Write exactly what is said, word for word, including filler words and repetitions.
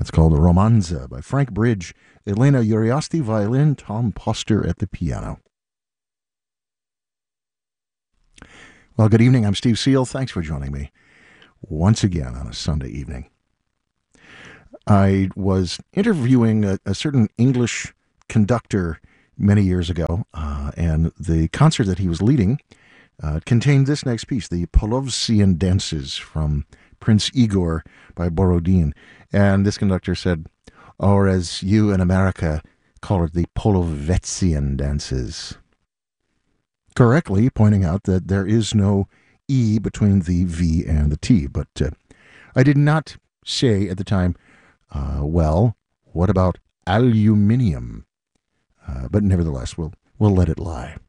That's called Romanza by Frank Bridge, Elena Uriosti violin, Tom Poster at the piano. Well, good evening. I'm Steve Seal. Thanks for joining me once again on a Sunday evening. I was interviewing a, a certain English conductor many years ago, uh, and the concert that he was leading uh, contained this next piece, the Polovtsian Dances from Prince Igor by Borodin. And this conductor said, or as you in America call it, the Polovetsian Dances. Correctly pointing out that there is no E between the V and the T. But uh, I did not say at the time, uh, well, what about aluminium? Uh, but nevertheless, we'll, we'll let it lie.